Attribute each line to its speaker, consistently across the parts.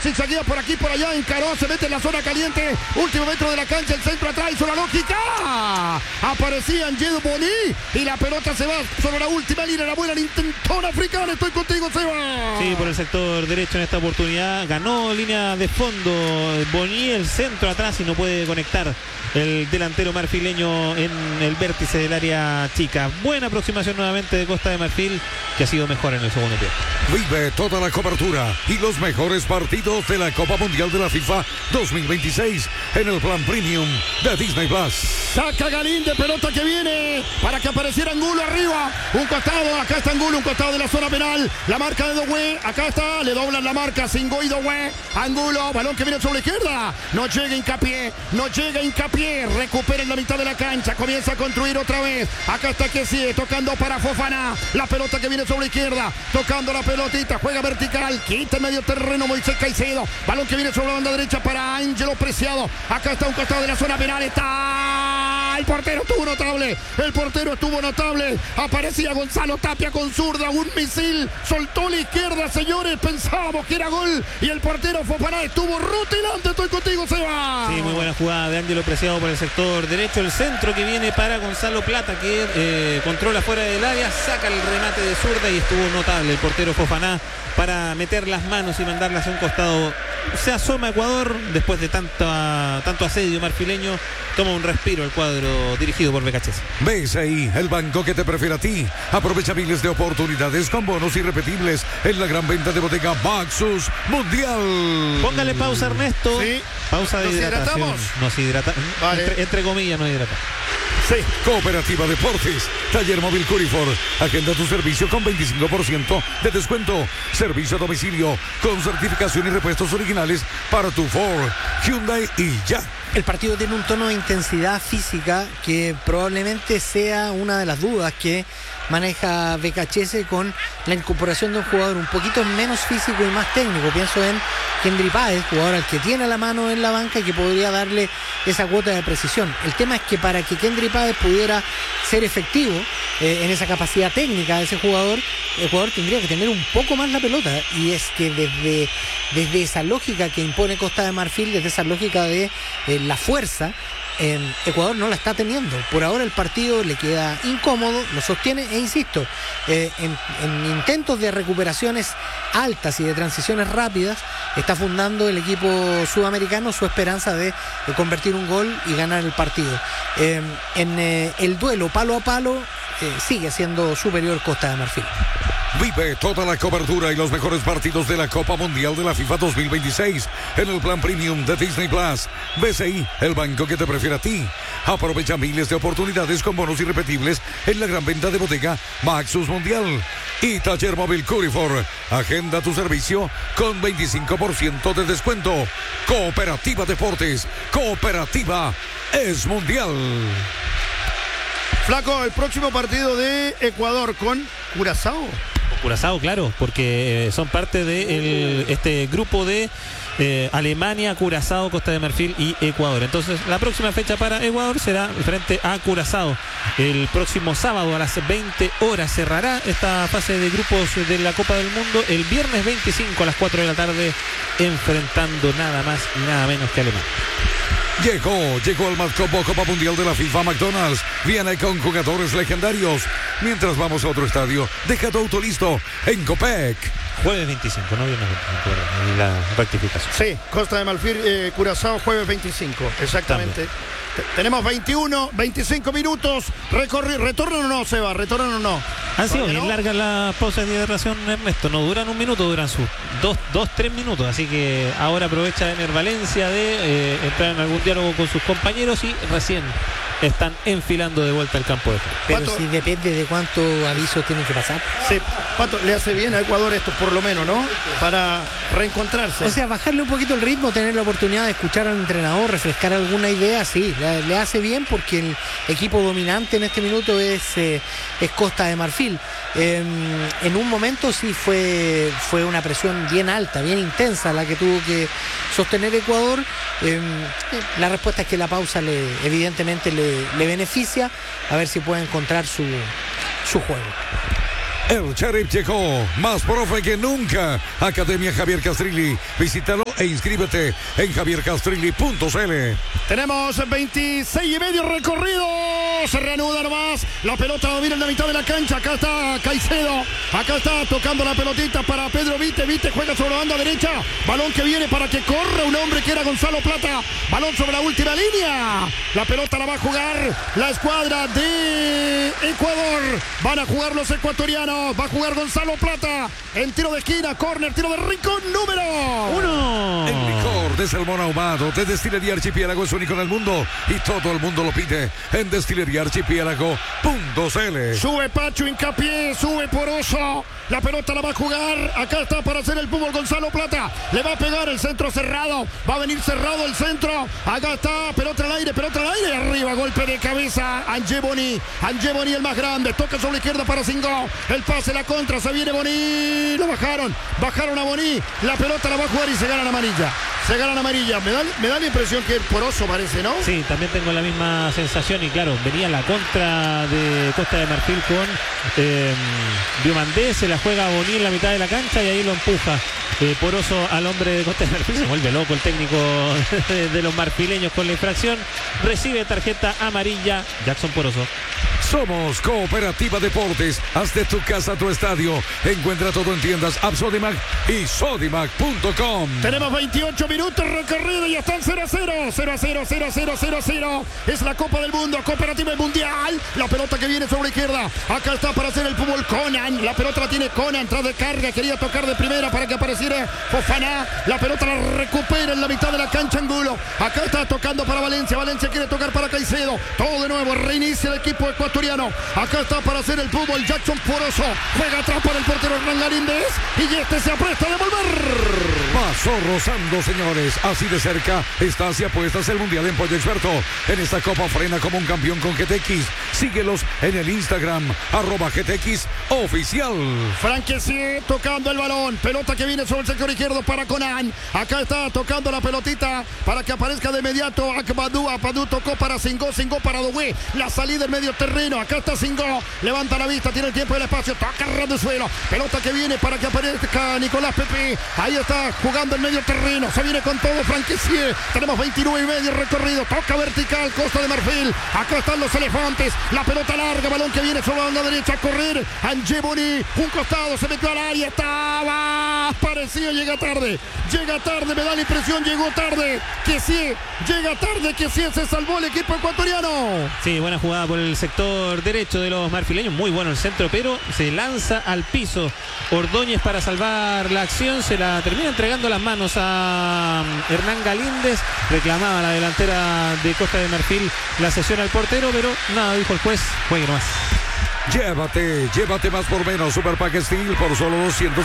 Speaker 1: zigzaguea por aquí, por allá, encaró, se mete en la zona caliente, último metro de la cancha, el centro atrás, hizo la lógica, aparecía Angel Boni y la pelota se va sobre la última línea, la buena intentona africana. Estoy contigo, Seba.
Speaker 2: Sí, por el sector derecho en esta oportunidad, ganó línea de fondo Boni, el centro atrás y no puede conectar el delantero marfileño en el vértice del área chica. Buena aproximación nuevamente de Costa de Marfil, que ha sido mejor en el segundo tiempo.
Speaker 3: Vive toda la cobertura y los mejores partidos de la Copa Mundial de la FIFA 2026 en el plan premium de Disney Plus.
Speaker 1: Saca Galíndez, pelota que viene para que apareciera Angulo arriba. Un costado, acá está Angulo, un costado de la zona penal. La marca de Doué, acá está, le doblan la marca, Singo y Doué. Angulo, balón que viene sobre la izquierda. No llega Hincapié, recupera en la mitad de la cancha, comienza a construir otra vez. Acá está Kessie, tocando para Fofana. La pelota que viene sobre la izquierda, tocando la pelotita, juega vertical, quita el medio terreno Moisés Caicedo. Balón que viene sobre la banda derecha para Ángelo Preciado. Acá está un costado de la zona penal, está... El portero estuvo notable. Aparecía Gonzalo Tapia con zurda, un misil, soltó la izquierda, señores, pensábamos que era gol y el portero Fofana estuvo rutilante. Estoy contigo, Seba.
Speaker 2: Sí, muy buena jugada de Ángelo Preciado por el sector derecho, el centro que viene para Gonzalo Plata, que controla fuera del área, saca el remate de zurda y estuvo notable el portero Fofana para meter las manos y mandarlas a un costado. Se asoma Ecuador después de tanto asedio marfileño, toma un respiro el cuadro dirigido por Becachese.
Speaker 3: BCI, el banco que te prefiere a ti. Aprovecha miles de oportunidades con bonos irrepetibles en la gran venta de bodega Maxus Mundial.
Speaker 2: Póngale pausa, Ernesto.
Speaker 1: Sí.
Speaker 2: Pausa de hidratación. Nos hidratamos.
Speaker 1: Vale.
Speaker 2: Entre comillas, nos hidratamos.
Speaker 1: Sí.
Speaker 3: Cooperativa Deportes, Taller Móvil Curifor. Agenda tu servicio con 25% de descuento. Servicio a domicilio con certificación y repuestos originales para tu Ford, Hyundai y ya.
Speaker 4: El partido tiene un tono de intensidad física que probablemente sea una de las dudas que maneja Becachese con la incorporación de un jugador un poquito menos físico y más técnico. Pienso en Kendry Páez, jugador al que tiene la mano en la banca y que podría darle esa cuota de precisión. El tema es que para que Kendry Páez pudiera ser efectivo en esa capacidad técnica de ese jugador, el jugador tendría que tener un poco más la pelota, y es que desde esa lógica que impone Costa de Marfil, desde esa lógica de la fuerza, Ecuador no la está teniendo. Por ahora el partido le queda incómodo, lo sostiene e insisto, en intentos de recuperaciones altas y de transiciones rápidas está fundando el equipo sudamericano su esperanza de convertir un gol y ganar el partido. En el duelo palo a palo sigue siendo superior Costa de Marfil.
Speaker 3: Vive toda la cobertura y los mejores partidos de la Copa Mundial de la FIFA 2026 en el plan premium de Disney Plus. BCI, el banco que te prefiere a ti. Aprovecha miles de oportunidades con bonos irrepetibles en la gran venta de bodega Maxus Mundial. Y Taller Móvil Curifor. Agenda tu servicio con 25% de descuento. Cooperativa Deportes. Cooperativa es mundial.
Speaker 1: Flaco, el próximo partido de Ecuador con Curazao.
Speaker 2: Curazao, claro, porque son parte de este grupo de Alemania, Curazao, Costa de Marfil y Ecuador. Entonces la próxima fecha para Ecuador será frente a Curazao. El próximo sábado a las 20 horas cerrará esta fase de grupos de la Copa del Mundo. El viernes 25 a las 4 de la tarde, enfrentando nada más y nada menos que Alemania.
Speaker 3: Llegó el Matcopo Copa Mundial de la FIFA McDonald's. Viene con jugadores legendarios. Mientras vamos a otro estadio, deja tu auto listo en Copec.
Speaker 2: Jueves 25, no viernes 25, la rectificación.
Speaker 1: Sí, Costa de Marfil, Curazao, jueves 25, exactamente. Tenemos 25 minutos. ¿Retornan o no, Seba? ¿Retornan o no?
Speaker 2: Han sido bien largas las pausas de hidratación, Ernesto. No duran un minuto, duran sus 2-3 minutos. Así que ahora aprovecha Ener Valencia de entrar en algún diálogo con sus compañeros y recién están enfilando de vuelta al campo de juego.
Speaker 4: Pero
Speaker 1: Pato,
Speaker 4: si depende de cuánto aviso tienen que pasar.
Speaker 1: Sí, Pato, le hace bien a Ecuador esto, por lo menos, ¿no? Para reencontrarse.
Speaker 4: O sea, bajarle un poquito el ritmo, tener la oportunidad de escuchar al entrenador, refrescar alguna idea, sí, le hace bien, porque el equipo dominante en este minuto es Costa de Marfil. En un momento sí fue una presión bien alta, bien intensa la que tuvo que sostener Ecuador. La respuesta es que la pausa evidentemente le beneficia, a ver si puede encontrar su juego.
Speaker 3: El Sheriff llegó, más profe que nunca. Academia Javier Castrilli. Visítalo e inscríbete en javiercastrilli.cl.
Speaker 1: Tenemos 26 y medio recorrido. Se reanuda nomás. La pelota domina en la mitad de la cancha. Acá está Caicedo. Acá está tocando la pelotita para Pedro Vite. Vite juega sobre la banda derecha. Balón que viene para que corra un hombre que era Gonzalo Plata. Balón sobre la última línea. La pelota la va a jugar la escuadra de Ecuador. Van a jugar los ecuatorianos. Va a jugar Gonzalo Plata en tiro de esquina, córner, tiro de rincón, número
Speaker 2: 1.
Speaker 3: El licor de salmón ahumado de Destilería Archipiélago es único en el mundo y todo el mundo lo pide en destileriaarchipiélago.cl.
Speaker 1: Sube Pacho Hincapié, sube Poroso. La pelota la va a jugar. Acá está para hacer el fútbol Gonzalo Plata. Le va a pegar el centro cerrado. Va a venir cerrado el centro. Acá está, pelota al aire, pelota al aire. Arriba, golpe de cabeza. Angé Boni el más grande. Toca sobre la izquierda para Singo. El pase, la contra, se viene Boni. Lo bajaron a Boni. La pelota la va a jugar y se gana la amarilla. Se gana la amarilla. Me da la impresión que el Poroso parece, ¿no?
Speaker 2: Sí, también tengo la misma sensación y claro, venía la contra de Costa de Marfil con Diomandé, se la juega a Boni en la mitad de la cancha y ahí lo empuja Poroso al hombre de Costa de Marfil. Se vuelve loco el técnico de los marfileños con la infracción. Recibe tarjeta amarilla Jackson Poroso.
Speaker 3: Somos Cooperativa Deportes. Haz de tu casa tu estadio. Encuentra todo en tiendas App Sodimac y sodimac.com.
Speaker 1: Tenemos 28 minutos recorrido y están 0-0. 0-0. Es la Copa del Mundo, Cooperativa del Mundial. La pelota que viene sobre la izquierda. Acá está para hacer el fútbol Conan. La pelota la tiene Conan, tras de carga. Quería tocar de primera para que apareciera Fofana. La pelota la recupera en la mitad de la cancha Angulo. Acá está tocando para Valencia. Valencia quiere tocar para Caicedo. Todo de nuevo, reinicia el equipo ecuatoriano. Acá está para hacer el fútbol Jackson Poroso. Juega atrás para el portero Hernán Galíndez. Y este se apresta a devolver.
Speaker 3: Pasó rozando, señores. Así de cerca está si apuestas el Mundial en Pollo Experto. En esta copa frena como un campeón con GTX. Síguelos en el Instagram, @GTX Oficial.
Speaker 1: Franquecié tocando el balón. Pelota que viene sobre el sector izquierdo para Conan. Acá está tocando la pelotita para que aparezca de inmediato Akbadou. Akbadou tocó para Singo para Doué. La salida en medio terreno. Acá está Singo. Levanta la vista, tiene el tiempo y el espacio. Toca ras de suelo. Pelota que viene para que aparezca Nicolás Pepe. Ahí está jugando en medio terreno. Se viene con todo Franquecié. Tenemos 29 y medio recorrido. Toca vertical Costa de Marfil. Acá están los elefantes. La pelota larga. Balón que viene sobre la banda derecha a correr. Angé Boni. Un costado. Se metió al área. Estaba parecido. Llega tarde. Me da la impresión. Llegó tarde. Que sí. Llega tarde. Que sí. Se salvó el equipo ecuatoriano.
Speaker 2: Sí, buena jugada por el sector derecho de los marfileños. Muy bueno el centro, pero se lanza al piso Ordóñez para salvar la acción. Se la termina entregando las manos a Hernán Galíndez. Reclamaba la delantera de Costa de Marfil la cesión al portero, pero nada, dijo el juez, juegue nomás.
Speaker 3: Llévate más por menos. Super Pack Steel por solo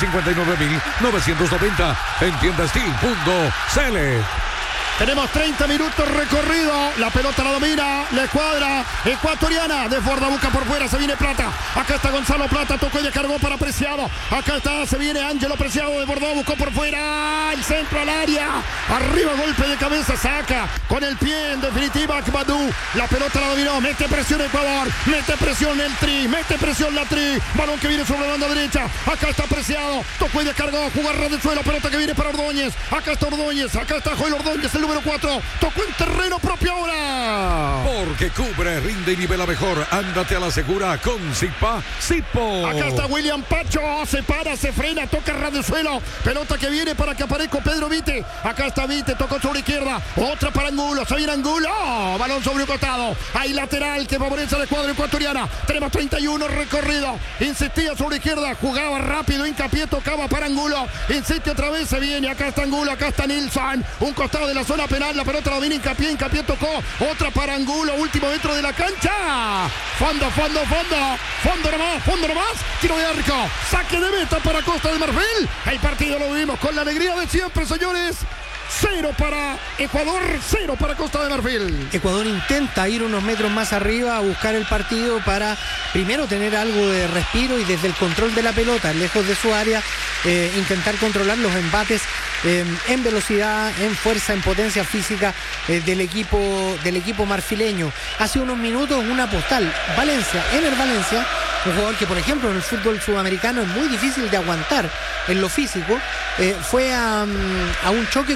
Speaker 3: 259.990 en tiendasteel.cl.
Speaker 1: Tenemos 30 minutos recorrido. La pelota la domina la escuadra ecuatoriana. Desborda, busca por fuera. Se viene Plata. Acá está Gonzalo Plata. Tocó y descargó para Preciado. Acá está. Se viene Ángelo Preciado. Desbordó. Buscó por fuera. El centro al área. Arriba, golpe de cabeza. Saca con el pie. En definitiva, Akbadou. La pelota la dominó. Mete presión Ecuador. Mete presión el Tri. Mete presión la Tri. Balón que viene sobre la banda derecha. Acá está Preciado. Tocó y descargó. Jugar ras del suelo. Pelota que viene para Ordóñez. Acá está Ordóñez. Acá está Joel Ordóñez. El número 4, tocó en terreno propio ahora.
Speaker 3: Porque cubre, rinde y nivela mejor. Ándate a la segura con Zipa Zipo.
Speaker 1: Acá está William Pacho, se para, se frena, toca ras del suelo. Pelota que viene para que aparezca Pedro Vite. Acá está Vite, tocó sobre izquierda. Otra para Angulo, se viene Angulo. Balón sobre un costado. Hay lateral que favorece a la escuadra ecuatoriana. Tenemos 31 recorrido. Insistía sobre izquierda, jugaba rápido, hincapié, tocaba para Angulo. Insiste otra vez, se viene. Acá está Angulo, acá está Nilsson. Un costado de la zona penal. La pelota la domina hincapié tocó. Otra para Angulo, último metro de la cancha. Fondo nomás. Tiro de arco. Saque de meta para Costa de Marfil. El partido lo vivimos con la alegría de siempre, señores. 0 para Ecuador, 0 para Costa de Marfil.
Speaker 4: Ecuador intenta ir unos metros más arriba a buscar el partido para primero tener algo de respiro y desde el control de la pelota, lejos de su área, intentar controlar los embates en velocidad, en fuerza, en potencia física del equipo marfileño. Hace unos minutos una postal. Valencia un jugador que, por ejemplo, en el fútbol sudamericano es muy difícil de aguantar en lo físico, fue a un choque